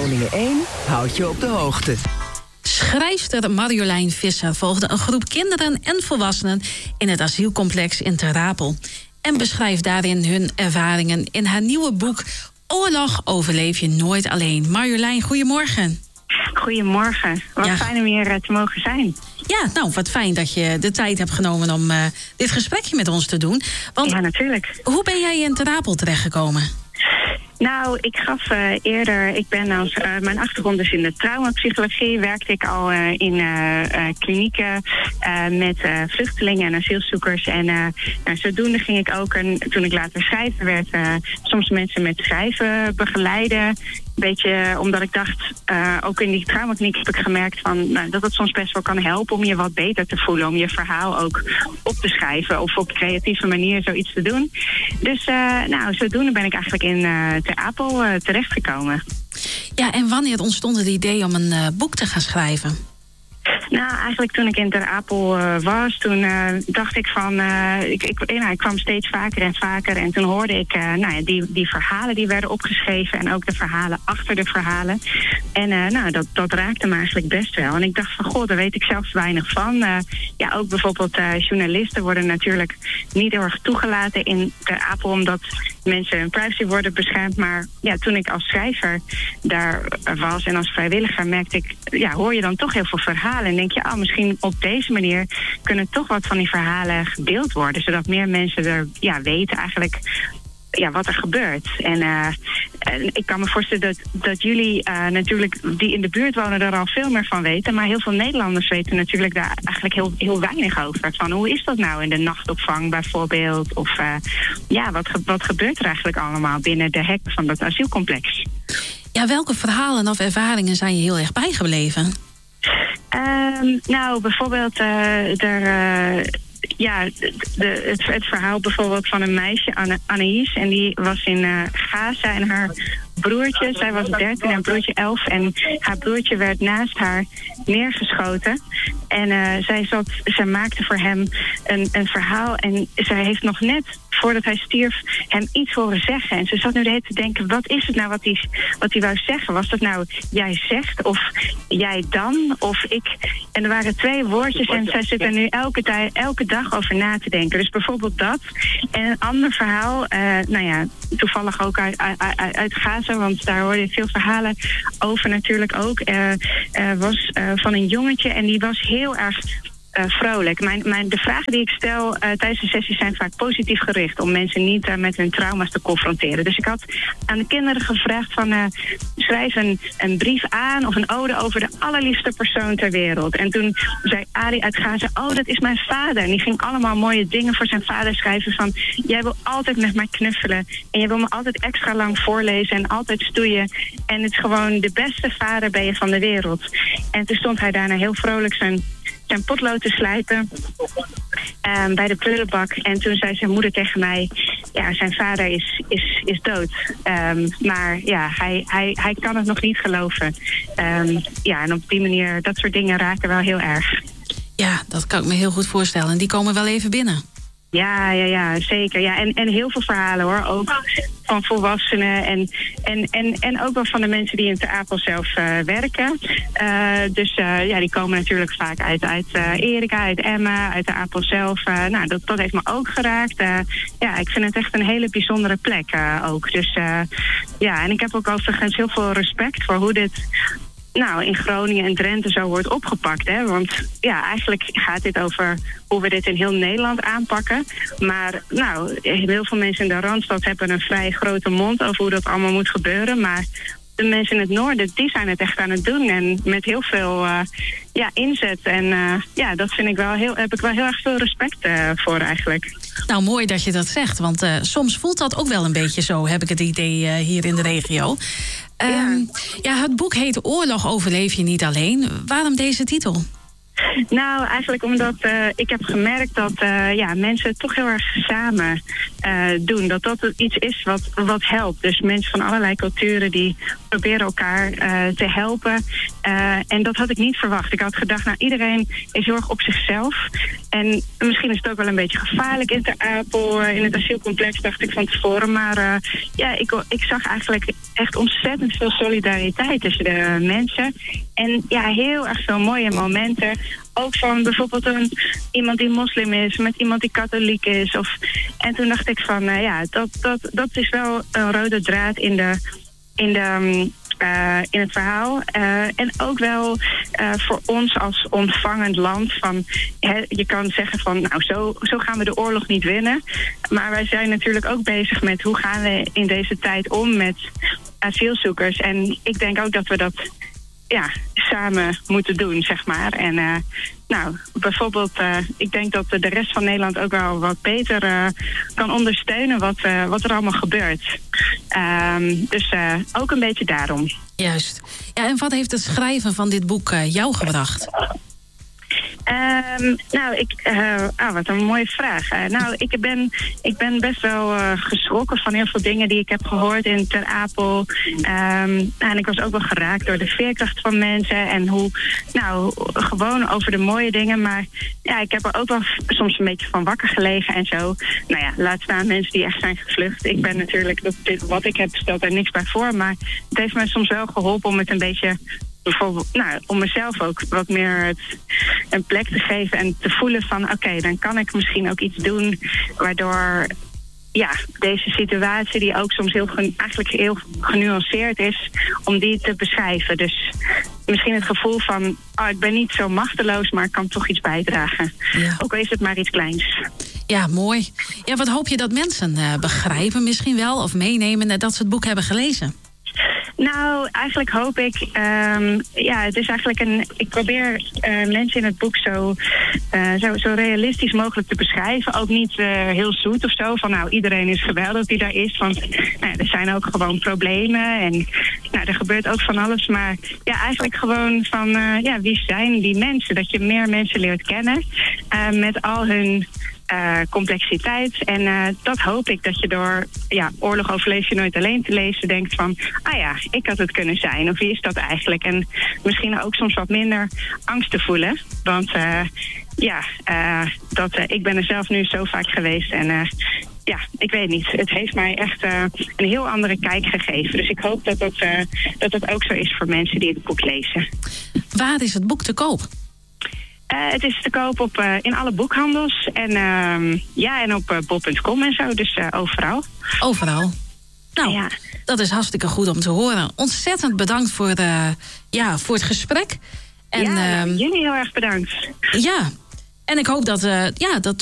Groningen 1 houdt je op de hoogte. Schrijfster Marjolein Visser volgde een groep kinderen en volwassenen in het asielcomplex in Ter Apel en beschrijft daarin hun ervaringen in haar nieuwe boek Oorlog overleef je nooit alleen. Marjolein, goedemorgen. Goedemorgen. Wat fijn om hier te mogen zijn. Ja, nou, wat fijn dat je de tijd hebt genomen om dit gesprekje met ons te doen. Want, ja, natuurlijk. Hoe ben jij in Ter Apel terechtgekomen? Nou, ik gaf eerder, mijn achtergrond is in de traumapsychologie, werkte ik al in klinieken met vluchtelingen en asielzoekers. En zodoende ging ik ook, toen ik later schrijver werd, soms mensen met schrijven begeleiden. Een beetje omdat ik dacht, ook in die traumakliniek heb ik gemerkt dat het soms best wel kan helpen om je wat beter te voelen. Om je verhaal ook op te schrijven of op creatieve manier zoiets te doen. Dus zodoende ben ik eigenlijk in Ter Apel terechtgekomen. Ja, en wanneer ontstond het idee om een boek te gaan schrijven? Nou, eigenlijk toen ik in Ter Apel was, toen dacht ik van... ik kwam steeds vaker en vaker en toen hoorde ik die verhalen die werden opgeschreven en ook de verhalen achter de verhalen. En dat raakte me eigenlijk best wel. En ik dacht van, goh, daar weet ik zelfs weinig van. Ook bijvoorbeeld journalisten worden natuurlijk niet heel erg toegelaten in Ter Apel, omdat mensen hun privacy worden beschermd. Maar ja, toen ik als schrijver daar was en als vrijwilliger merkte ik, hoor je dan toch heel veel verhalen. En denk je, misschien op deze manier kunnen toch wat van die verhalen gedeeld worden. Zodat meer mensen er weten eigenlijk wat er gebeurt. En ik kan me voorstellen dat jullie natuurlijk die in de buurt wonen er al veel meer van weten. Maar heel veel Nederlanders weten natuurlijk daar eigenlijk heel, heel weinig over. Van hoe is dat nou in de nachtopvang bijvoorbeeld? Of wat gebeurt er eigenlijk allemaal binnen de hekken van dat asielcomplex? Ja, welke verhalen of ervaringen zijn je heel erg bijgebleven? Bijvoorbeeld het verhaal bijvoorbeeld van een meisje, Anaïs. En die was in Gaza en haar broertje, zij was 13 en broertje 11. En haar broertje werd naast haar neergeschoten. En zij maakte voor hem een verhaal. En zij heeft nog net, voordat hij stierf, hem iets horen zeggen. En ze zat nu de hele tijd te denken, wat is het nou wat hij wou zeggen? Was dat nou jij zegt of jij dan of ik? En er waren 2 woordjes en zij zit er nu elke dag over na te denken. Dus bijvoorbeeld dat. En een ander verhaal, toevallig ook uit Gaza, want daar hoorde je veel verhalen over natuurlijk ook. Was van een jongetje en die was heel erg vrolijk. De vragen die ik stel tijdens de sessies zijn vaak positief gericht om mensen niet met hun trauma's te confronteren. Dus ik had aan de kinderen gevraagd van schrijf een brief aan of een ode over de allerliefste persoon ter wereld. En toen zei Ali uit Gaza, dat is mijn vader. En die ging allemaal mooie dingen voor zijn vader schrijven van, jij wil altijd met mij knuffelen en je wil me altijd extra lang voorlezen en altijd stoeien. En het is gewoon de beste vader ben je van de wereld. En toen stond hij daarna heel vrolijk zijn potlood te slijpen bij de prullenbak. En toen zei zijn moeder tegen mij, zijn vader is dood. Maar hij kan het nog niet geloven. En op die manier, dat soort dingen raken wel heel erg. Ja, dat kan ik me heel goed voorstellen. En die komen wel even binnen. Ja, zeker. Ja, en heel veel verhalen hoor. Ook van volwassenen en ook wel van de mensen die in Ter Apel zelf werken. Die komen natuurlijk vaak uit Erika, uit Emma, uit Ter Apel zelf. Dat heeft me ook geraakt. Ik vind het echt een hele bijzondere plek ook. Dus en ik heb ook overigens heel veel respect voor hoe dit in Groningen en Drenthe zo wordt opgepakt. Hè? Want eigenlijk gaat dit over hoe we dit in heel Nederland aanpakken. Maar heel veel mensen in de Randstad hebben een vrij grote mond over hoe dat allemaal moet gebeuren. Maar de mensen in het noorden, die zijn het echt aan het doen. En met heel veel inzet. En dat vind ik heb ik wel heel erg veel respect voor eigenlijk. Nou, mooi dat je dat zegt. Want soms voelt dat ook wel een beetje zo, heb ik het idee hier in de regio. Het boek heet Oorlog overleef je niet alleen. Waarom deze titel? Nou, eigenlijk omdat ik heb gemerkt dat mensen het toch heel erg samen doen. Dat iets is wat helpt. Dus mensen van allerlei culturen die proberen elkaar te helpen. En dat had ik niet verwacht. Ik had gedacht, nou, iedereen is heel erg op zichzelf. En misschien is het ook wel een beetje gevaarlijk in Ter Apel. In het asielcomplex dacht ik van tevoren. Maar ik zag eigenlijk echt ontzettend veel solidariteit tussen de mensen. En ja, heel erg veel mooie momenten. Ook van bijvoorbeeld iemand die moslim is, met iemand die katholiek is. En toen dacht ik van, dat is wel een rode draad in het verhaal. En ook wel voor ons als ontvangend land. Je kan zeggen van, nou, zo gaan we de oorlog niet winnen. Maar wij zijn natuurlijk ook bezig met hoe gaan we in deze tijd om met asielzoekers. En ik denk ook dat we dat samen moeten doen, zeg maar. En bijvoorbeeld, ik denk dat de rest van Nederland ook wel wat beter kan ondersteunen wat er allemaal gebeurt. Dus ook een beetje daarom. Juist. Ja, en wat heeft het schrijven van dit boek jou gebracht? Wat een mooie vraag. Ik ben best wel geschrokken van heel veel dingen die ik heb gehoord in Ter Apel. En ik was ook wel geraakt door de veerkracht van mensen en gewoon over de mooie dingen. Maar ja, ik heb er ook wel soms een beetje van wakker gelegen en zo. Nou ja, laat staan mensen die echt zijn gevlucht. Ik ben natuurlijk, wat ik heb, stelt daar niks bij voor. Maar het heeft me soms wel geholpen om het een beetje, bijvoorbeeld, om mezelf ook wat meer een plek te geven en te voelen van oké, dan kan ik misschien ook iets doen waardoor deze situatie, die ook soms eigenlijk heel genuanceerd is, om die te beschrijven. Dus misschien het gevoel van, ik ben niet zo machteloos, maar ik kan toch iets bijdragen. Ja. Ook al is het maar iets kleins. Ja, mooi. Ja, wat hoop je dat mensen begrijpen misschien wel of meenemen nadat ze het boek hebben gelezen? Nou, eigenlijk hoop ik, het is eigenlijk ik probeer mensen in het boek zo realistisch mogelijk te beschrijven. Ook niet heel zoet of zo, van iedereen is geweldig die daar is. Want er zijn ook gewoon problemen en er gebeurt ook van alles. Maar eigenlijk gewoon van, wie zijn die mensen? Dat je meer mensen leert kennen met al hun complexiteit. En dat hoop ik, dat je door Oorlog overleef je nooit alleen te lezen denkt van, ik had het kunnen zijn. Of wie is dat eigenlijk? En misschien ook soms wat minder angst te voelen. Want ik ben er zelf nu zo vaak geweest. En ik weet niet. Het heeft mij echt een heel andere kijk gegeven. Dus ik hoop dat ook zo is voor mensen die het boek lezen. Waar is het boek te koop? Het is te koop in alle boekhandels en op bol.com en zo, dus overal. Overal. Nou, dat is hartstikke goed om te horen. Ontzettend bedankt voor het gesprek. En, jullie heel erg bedankt. Ja, en ik hoop dat